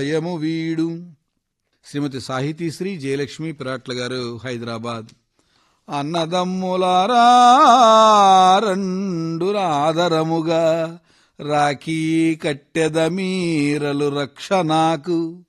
యము వీడు. శ్రీమతి సాహితీశ్రీ జయలక్ష్మి పిరాట్ల గారు, హైదరాబాద్. అన్నదమ్ములారా రెండురాదరముగా రాఖీ కట్టెద మీరలు రక్షణకు